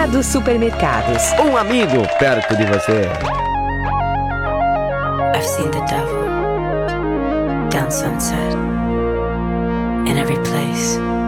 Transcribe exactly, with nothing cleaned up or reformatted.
Dos supermercados. Um amigo perto de você. I've seen the devil down sunset in every place.